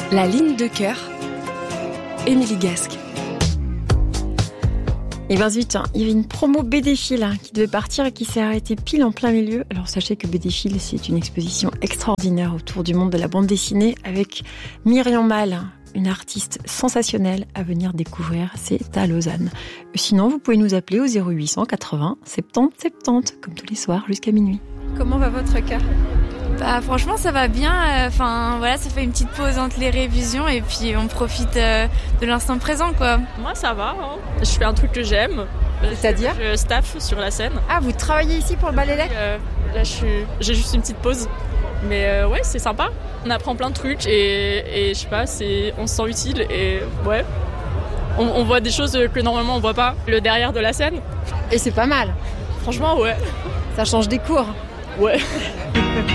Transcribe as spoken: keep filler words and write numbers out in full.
La ligne de cœur, Émilie Gasque. Et ben zut, hein, il y avait une promo B D Fil hein, qui devait partir et qui s'est arrêtée pile en plein milieu. Alors sachez que B D Fil, c'est une exposition extraordinaire autour du monde de la bande dessinée avec Myriam Mal, une artiste sensationnelle à venir découvrir. C'est à Lausanne. Sinon, vous pouvez nous appeler au zéro huit cent quatre-vingts soixante-dix soixante-dix, comme tous les soirs jusqu'à minuit. Comment va votre cœur ? Bah franchement ça va bien, enfin euh, voilà, ça fait une petite pause entre les révisions et puis on profite euh, de l'instant présent quoi. Moi ça va, hein. Je fais un truc que j'aime. C'est-à-dire ? Je staff sur la scène. Ah, vous travaillez ici pour le Ballet Lait ? euh, Là je suis... j'ai juste une petite pause. Mais euh, ouais, c'est sympa. On apprend plein de trucs et, et je sais pas, c'est... on se sent utile et ouais. On, on voit des choses que normalement on voit pas, le derrière de la scène. Et c'est pas mal. Franchement ouais. Ça change des cours. Ouais.